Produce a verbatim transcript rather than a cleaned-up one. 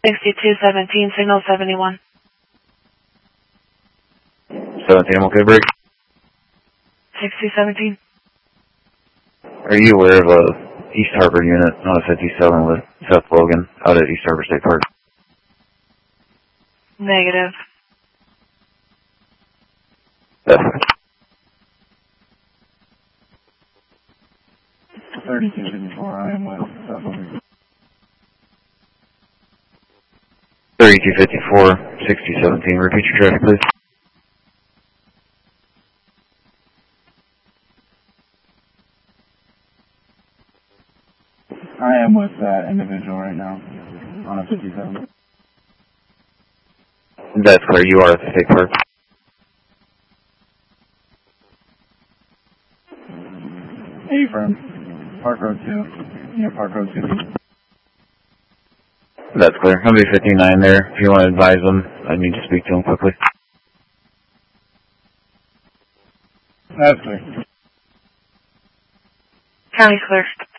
sixty-two seventeen, signal seventy-one. seventeen, okay, break. sixty seventeen. Are you aware of a East Harbor unit on a fifty-seven with Seth Logan out at East Harbor State Park? Negative. Definitely. thirty-two fifty-four, I am with Seth Logan. thirty-two fifty-four, sixty seventeen, repeat your traffic, please. I am with that individual right now on a fifty-seven. That's clear, you are at the State Park. Hey, friend. Park Road two. Yeah, Park Road two. That's clear. I'll be fifty-nine there. If you want to advise them, I need to speak to them quickly. That's clear. County clear.